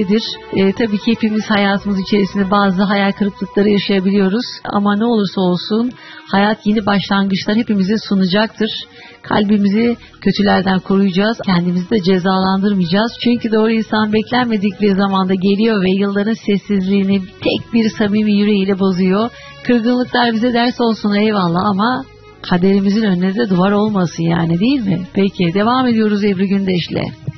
Tabii ki hepimiz hayatımız içerisinde bazı hayal kırıklıkları yaşayabiliyoruz. Ama ne olursa olsun hayat yeni başlangıçlar hepimize sunacaktır. Kalbimizi kötülerden koruyacağız. Kendimizi de cezalandırmayacağız. Çünkü doğru insan beklenmedik bir zamanda geliyor ve yılların sessizliğini tek bir samimi yüreğiyle bozuyor. Kırgınlıklar bize ders olsun, eyvallah, ama kaderimizin önüne de duvar olmasın yani, değil mi? Peki devam ediyoruz Ebru Gündeş'le.